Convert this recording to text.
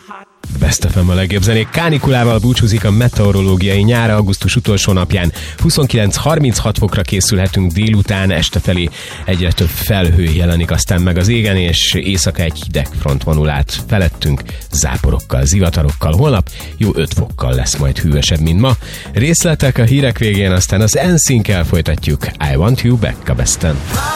Best FM a legjobb zenék kánikulával búcsúzik a meteorológiai nyár. Augusztus utolsó napján 29-36 fokra készülhetünk délután, este felé egyre több felhő jelenik aztán meg az égen, és éjszaka egy hideg front vonul át felettünk, záporokkal, zivatarokkal. Holnap jó 5 fokkal lesz majd hűvösebb, mint ma. Részletek a hírek végén, aztán az NSYNC-kel folytatjuk. I Want You Back a Besten.